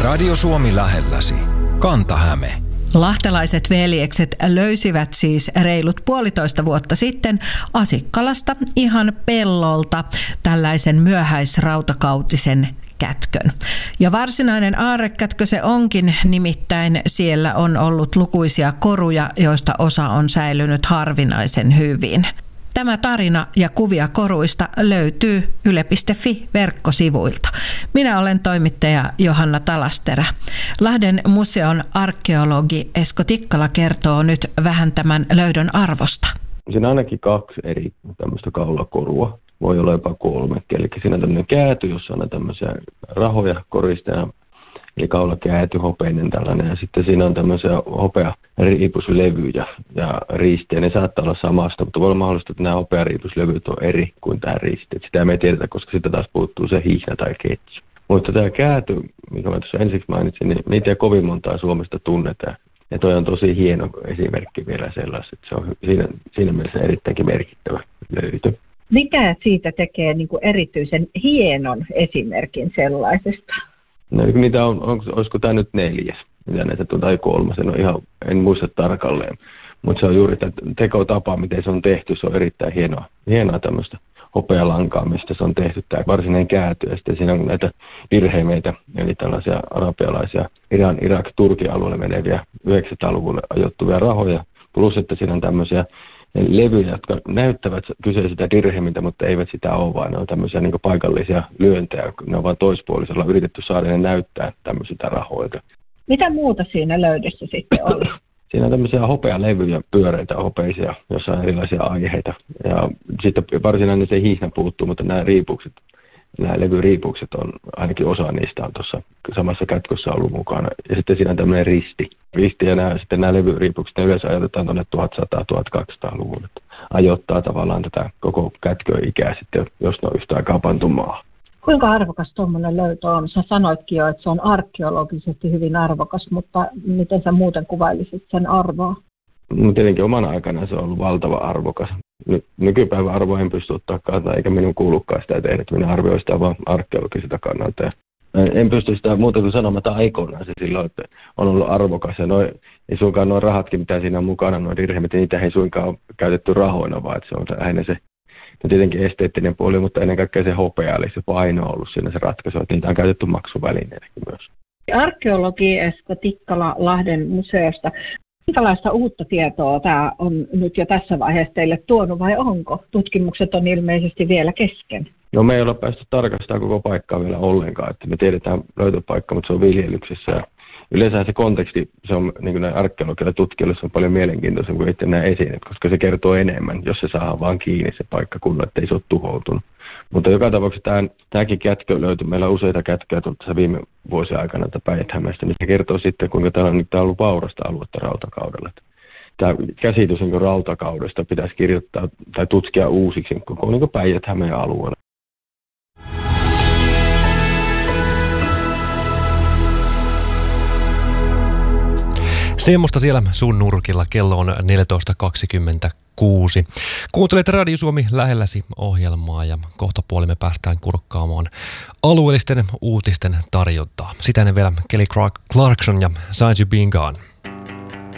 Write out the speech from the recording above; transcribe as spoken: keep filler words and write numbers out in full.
Radio Suomi lähelläsi. Kanta-Häme. Lahtelaiset veljekset löysivät siis reilut puolitoista vuotta sitten Asikkalasta ihan pellolta tällaisen myöhäisrautakautisen kätkön. Ja varsinainen aarrekätkö se onkin, nimittäin siellä on ollut lukuisia koruja, joista osa on säilynyt harvinaisen hyvin. Tämä tarina ja kuvia koruista löytyy yle piste fi verkkosivuilta. Minä olen toimittaja Johanna Talasterä. Lahden museon arkeologi Esko Tikkala kertoo nyt vähän tämän löydön arvosta. Siinä on ainakin kaksi eri tämmöistä kaulakorua. Voi olla jopa kolme. Eli siinä on tämmöinen kääty, jossa on tämmöisiä rahoja korista, eli kaulakääty, hopeinen tällainen. Ja sitten siinä on tämmöisiä hopeariipuslevyjä ja riistejä. Ne saattaa olla samasta, mutta voi olla mahdollista, että nämä hopeariipuslevyt on eri kuin tämä riiste. Sitä me ei tiedetä, koska sitten taas puuttuu se hihna tai ketju. Mutta tämä kääty, mikä mä tuossa ensiksi mainitsin, niin niitä ei kovin montaa Suomesta tunnetaan. Ja toi on tosi hieno esimerkki vielä sellaista, että se on siinä, siinä mielessä erittäinkin merkittävä löytö. Mikä siitä tekee niin kuin erityisen hienon esimerkin sellaisesta? No, niitä on, on, olisiko tämä nyt neljäs, mitä näitä tai kolmas, en, ihan, en muista tarkalleen. Mutta se on juuri tämä tekotapa, miten se on tehty, se on erittäin hienoa, hienoa tämmöistä hopealankaa, mistä se on tehty tämä varsinainen kääty. Ja sitten siinä on näitä dirhemeitä, eli tällaisia arabialaisia Iran, Irak, Turkin alueelle meneviä yhdeksänsataaluvulle ajoittuvia rahoja, plus että siinä on tämmöisiä levyjä, jotka näyttävät kyseisiltä dirhemiltä, mutta eivät sitä ole, vaan ne on tämmöisiä niin kuin paikallisia lyöntejä. Ne on vain toispuolisella yritetty saada ne näyttää tämmöisiltä rahoilta. Mitä muuta siinä löydössä sitten oli? Siinä on tämmöisiä hopealevyjä, pyöreitä hopeisia, jossa on erilaisia aiheita. Ja sitten varsinainen se hihna puuttuu, mutta nämä riipukset, nämä levyriipukset on, ainakin osa niistä on tuossa samassa kätkössä ollut mukana. Ja sitten siinä on tämmöinen risti. Risti ja nämä, sitten nämä levyriipukset, ne yleensä ajoitetaan tuonne tuhatsata-tuhatkaksisataaluvulle. Ajoittaa tavallaan tätä koko kätköön ikää sitten, jos ne on yhtä aikaa pantu maahan. Kuinka arvokas tuommoinen löytö on? Sä sanoitkin jo, että se on arkeologisesti hyvin arvokas, mutta miten sä muuten kuvailisit sen arvoa? No tietenkin omana aikana se on ollut valtava arvokas. Ny- nykypäivän arvoa en pysty ottaa kantaa, eikä minun kuulukaan sitä tehdä, että minä arvioin sitä vaan arkeologiselta kannalta. En pysty sitä muuta kuin sanomaan, että aikoinaan se silloin, että on ollut arvokas. Ja noi, ei suinkaan nuo rahatkin, mitä siinä on mukana, nuo dirhemit, niitä ei suinkaan ole käytetty rahoina, vaan että se on lähinnä se no tietenkin esteettinen puoli, mutta ennen kaikkea se hopea, eli se paino on ollut siinä se ratkaisu, että niitä on käytetty maksuvälineenäkin myös. Arkeologi Esko Tikkala Lahden museosta. Minkälaista uutta tietoa tämä on nyt jo tässä vaiheessa teille tuonut vai onko? Tutkimukset on ilmeisesti vielä kesken. No me ei olla päästy tarkastamaan koko paikkaa vielä ollenkaan, että me tiedetään löytöpaikka, mutta se on viljelyksessä. Ja yleensä se konteksti, se on niin kuin näin arkeologilla tutkijoilla, se on paljon mielenkiintoisempi kuin itse nämä esineet, koska se kertoo enemmän, jos se saadaan vaan kiinni se paikka kunnolla, ettei se ole tuhoutunut. Mutta joka tapauksessa tämän, tämäkin kätkö löytyy, meillä on useita kätköjä tuolta viime vuosien aikana Päijät-Hämeestä, niin se kertoo sitten, kuinka täällä on, täällä on ollut vaurasta aluetta rautakaudella. Tämä käsitys niin rautakaudesta pitäisi kirjoittaa tai tutkia uusiksi koko niin Päijät-Hämeen alueella. Semmosta siellä sun nurkilla. Kello on neljätoista kaksikymmentäkuusi. Kuuntelet Radio Suomi lähelläsi -ohjelmaa ja kohta puoli me päästään kurkkaamaan alueellisten uutisten tarjontaa. Sitä ennen vielä Kelly Clarkson ja Signs You Been Gone.